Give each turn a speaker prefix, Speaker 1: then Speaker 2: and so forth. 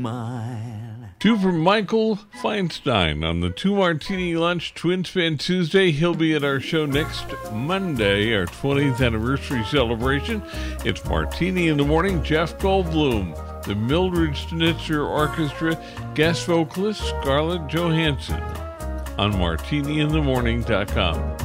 Speaker 1: mine.
Speaker 2: Two from Michael Feinstein on the Two Martini Lunch Twins Fan Tuesday. He'll be at our show next Monday, our 20th anniversary celebration. It's Martini in the Morning, Jeff Goldblum, the Mildred Schnitzer Orchestra, guest vocalist Scarlett Johansson on martiniinthemorning.com.